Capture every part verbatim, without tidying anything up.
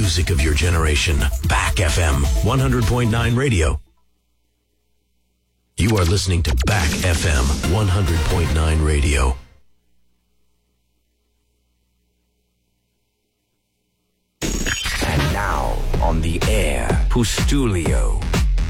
music of your generation. Back F M, one hundred point nine radio. You are listening to Back F M, one hundred point nine radio. And now, on the air, Pustulio.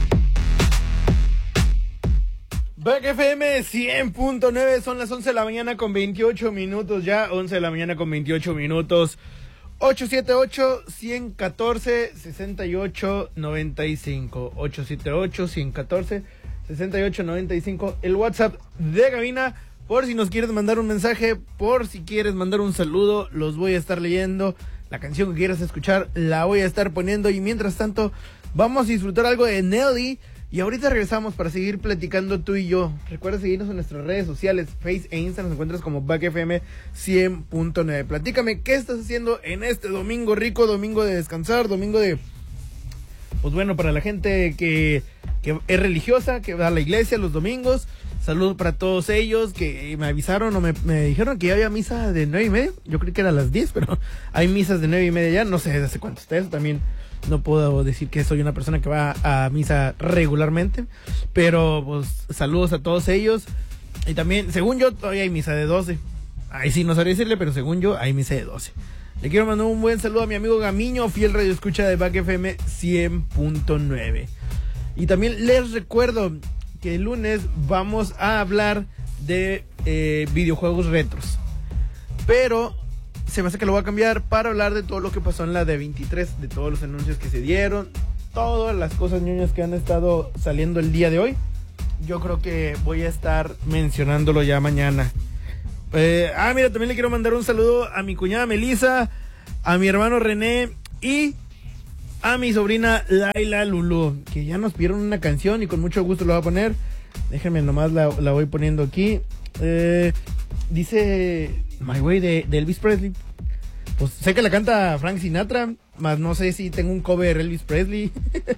Back F M cien punto nueve, son las once de la mañana con veintiocho minutos ya, once de la mañana con veintiocho minutos. ocho siete ocho, uno uno cuatro, seis ocho nueve cinco. ocho siete ocho, uno uno cuatro, seis ocho nueve cinco. El WhatsApp de cabina, por si nos quieres mandar un mensaje, por si quieres mandar un saludo, los voy a estar leyendo. La canción que quieras escuchar la voy a estar poniendo. Y mientras tanto, vamos a disfrutar algo de Nelly. Y ahorita regresamos para seguir platicando tú y yo. Recuerda seguirnos en nuestras redes sociales, Face e Insta, nos encuentras como Back F M cien punto nueve. Platícame, ¿qué estás haciendo en este domingo rico? Domingo de descansar, domingo de... Pues bueno, para la gente que, que es religiosa, que va a la iglesia los domingos. Saludos para todos ellos que me avisaron o me, me dijeron que ya había misa de nueve y media. Yo creí que era a las diez, pero hay misas de nueve y media ya. No sé desde hace cuánto está eso. También no puedo decir que soy una persona que va a misa regularmente. Pero pues saludos a todos ellos. Y también, según yo, todavía hay misa de doce. Ahí sí no sabría decirle, pero según yo, hay misa de doce. Le quiero mandar un buen saludo a mi amigo Gamiño, fiel radio escucha de Back F M cien punto nueve. Y también les recuerdo que el lunes vamos a hablar de eh, videojuegos retros. Pero se me hace que lo voy a cambiar para hablar de todo lo que pasó en la D veintitrés, de todos los anuncios que se dieron, todas las cosas ñoñas que han estado saliendo el día de hoy. Yo creo que voy a estar mencionándolo ya mañana. Eh, ah, mira, también le quiero mandar un saludo a mi cuñada Melissa, a mi hermano René y a mi sobrina Laila Lulu, que ya nos pidieron una canción y con mucho gusto la voy a poner. Déjenme nomás la, la voy poniendo aquí. Eh, dice My Way de, de Elvis Presley. Pues sé que la canta Frank Sinatra, más no sé si tengo un cover Elvis Presley.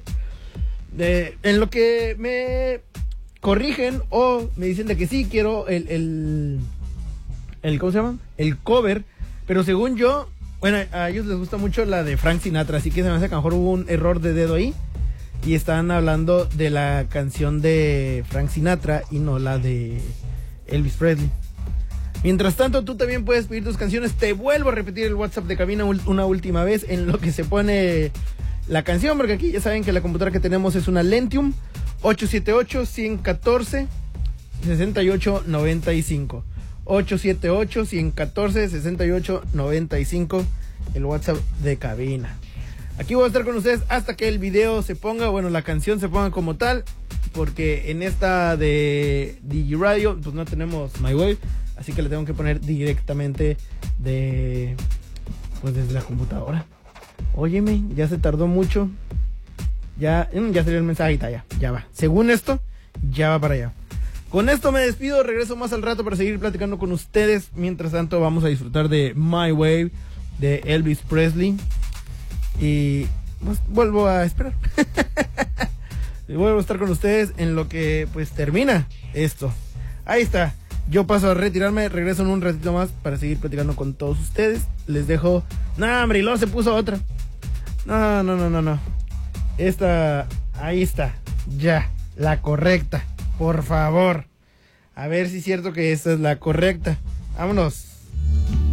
de, en lo que me corrigen o me dicen de que sí quiero el, el, el ¿cómo se llama? El cover, pero según yo, bueno, a ellos les gusta mucho la de Frank Sinatra, así que se me hace que a lo mejor hubo un error de dedo ahí y están hablando de la canción de Frank Sinatra y no la de Elvis Presley. Mientras tanto, tú también puedes pedir tus canciones. Te vuelvo a repetir el WhatsApp de cabina una última vez en lo que se pone la canción, porque aquí ya saben que la computadora que tenemos es una Lentium. Ocho siete ocho, uno uno cuatro, seis ocho nueve cinco. ocho siete ocho, uno uno cuatro, seis ocho nueve cinco, el WhatsApp de cabina. Aquí voy a estar con ustedes hasta que el video se ponga, bueno, la canción se ponga como tal, porque en esta de DigiRadio pues no tenemos My Way, así que le tengo que poner directamente de, pues desde la computadora. Óyeme, ya se tardó mucho. Ya, ya salió el mensaje, ya, ya va. Según esto, ya va para allá. Con esto me despido, regreso más al rato para seguir platicando con ustedes. Mientras tanto vamos a disfrutar de My Way de Elvis Presley. Y pues vuelvo a esperar. Y vuelvo a estar con ustedes en lo que pues termina esto. Ahí está. Yo paso a retirarme, regreso en un ratito más para seguir platicando con todos ustedes. Les dejo... No, hombre, y luego se puso otra. No, no, no, no, no. Esta... Ahí está. Ya. La correcta. Por favor. A ver si es cierto que esta es la correcta. Vámonos.